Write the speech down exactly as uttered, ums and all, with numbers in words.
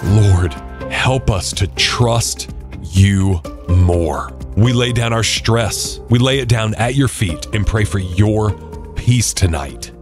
Lord, help us to trust you more. We lay down our stress. We lay it down at your feet and pray for your peace tonight.